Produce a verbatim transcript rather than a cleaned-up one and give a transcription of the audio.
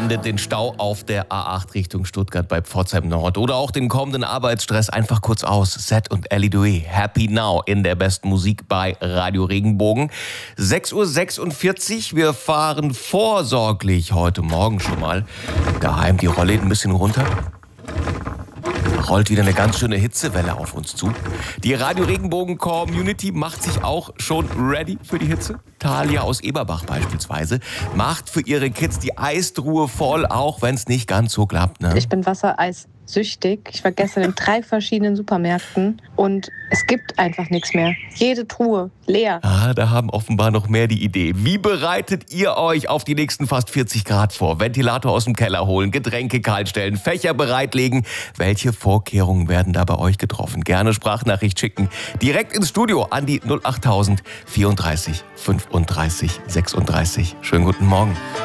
Wochenende den Stau auf der A acht Richtung Stuttgart bei Pforzheim Nord oder auch den kommenden Arbeitsstress einfach kurz aus. Zed und Ellie Duet, Happy Now in der besten Musik bei Radio Regenbogen. sechs Uhr sechsundvierzig, wir fahren vorsorglich heute Morgen schon mal daheim die Rollläden ein bisschen runter. Rollt wieder eine ganz schöne Hitzewelle auf uns zu. Die Radio Regenbogen Community macht sich auch schon ready für die Hitze. Talia aus Eberbach beispielsweise macht für ihre Kids die Eistruhe voll, auch wenn es nicht ganz so klappt. Ne? Ich bin wassereissüchtig. Ich war gestern in drei verschiedenen Supermärkten und es gibt einfach nichts mehr. Jede Truhe leer. Ah, da haben offenbar noch mehr die Idee. Wie bereitet ihr euch auf die nächsten fast vierzig Grad vor? Ventilator aus dem Keller holen, Getränke kaltstellen, Fächer bereitlegen. Welche Vorkehrungen werden da bei euch getroffen? Gerne Sprachnachricht schicken. Direkt ins Studio an die null achttausend vierunddreißig fünfunddreißig sechsunddreißig. Schönen guten Morgen.